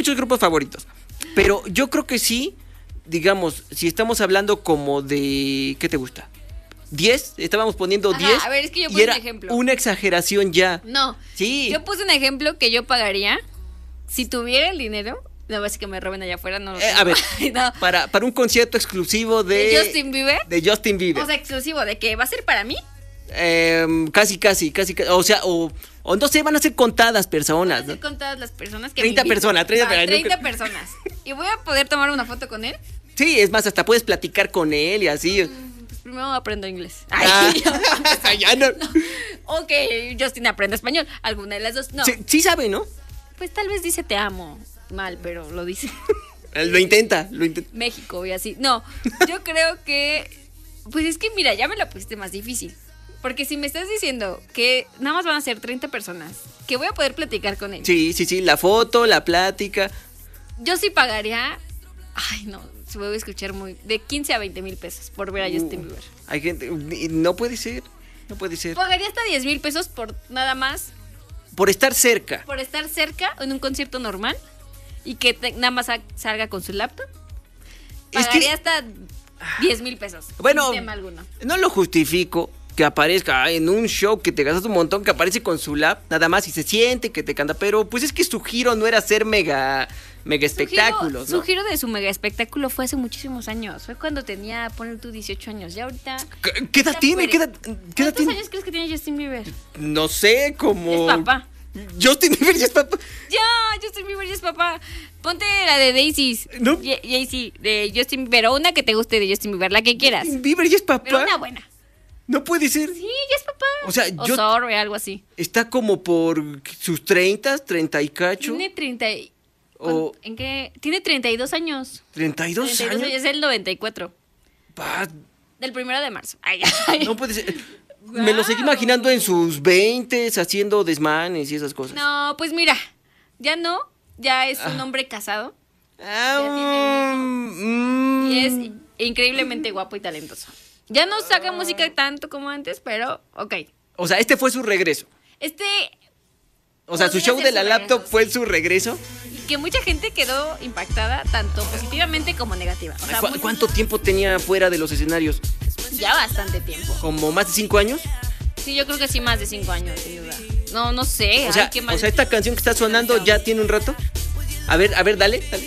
muchos grupos favoritos. Pero yo creo que sí, digamos, si estamos hablando como de... ¿Qué te gusta? 10, estábamos poniendo 10. A ver, es que yo y puse era un ejemplo. una exageración ya. No, Sí. yo puse un ejemplo que yo pagaría si tuviera el dinero. No, es que me roben allá afuera, no lo A ver, no. para un concierto exclusivo ¿De Justin Bieber? De Justin Bieber. O sea, exclusivo, ¿de que va a ser para mí? Casi. O sea, o no sé, van a ser contadas personas, Van a ser ¿no? contadas las personas que 30 me invitan. personas, 30 personas. ¿Y voy a poder tomar una foto con él? Sí, es más, hasta puedes platicar con él y así. Pues primero aprendo inglés. Ah, ya no. Ok, Justin aprende español. Alguna de las dos. No. Sí sabe, ¿no? Pues tal vez dice te amo mal, pero lo dice. Lo intenta. México y así. No, yo creo que... Pues es que mira, ya me la pusiste más difícil. Porque si me estás diciendo que nada más van a ser 30 personas, que voy a poder platicar con él. Sí, la foto, la plática. Yo sí pagaría... Ay, no, se me voy a escuchar muy... De 15 a 20 mil pesos por ver a Justin Bieber. Hay gente... No puede ser. Pagaría hasta 10 mil pesos por nada más... Por estar cerca. Por estar cerca en un concierto normal y que nada más salga con su laptop. Pagaría hasta 10 mil pesos. Bueno, sin tema alguno. No lo justifico que aparezca en un show que te gastas un montón, que aparece con su lap, nada más y se siente que te canta, pero pues es que su giro no era ser mega espectáculos, ¿no? Su giro de su mega espectáculo fue hace muchísimos años. Fue cuando tenía, ponle tú, 18 años. Ya ahorita... ¿Qué edad tiene? ¿Qué edad ¿Cuántos tiene? años crees que tiene Justin Bieber? No sé, como... Es papá. Justin Bieber ya es papá. Ya, Justin Bieber ya es papá. Ponte la de Daisy. ¿No? Daisy, de Justin Bieber. O una que te guste de Justin Bieber, la que quieras. Justin Bieber ya es papá. Pero una buena. No puede ser. Sí, ya es papá. O sea, o Sorry, algo así. Está como por sus 30 y cacho. Tiene 30... O- ¿En qué? Tiene 32 años. 32 años. Es el 94. Pa, Del 1 de marzo. Ay, ay. no puede ser. Me lo seguí imaginando en sus 20 haciendo desmanes y esas cosas. No, pues mira, ya no. Ya es un hombre casado. Y es increíblemente guapo y talentoso. Ya no saca música tanto como antes, pero ok. O sea, este fue su regreso. O sea, su podría show ser de la su laptop regreso, fue sí. su regreso. Y que mucha gente quedó impactada, tanto positivamente como negativa. O sea, ¿Cuánto tiempo tenía fuera de los escenarios? ya bastante tiempo. ¿Como más de 5 años? Sí, yo creo que sí, más de 5 años, sin duda. No sé. O sea, ay, qué mal. esta canción que está sonando ya tiene un rato. A ver, dale.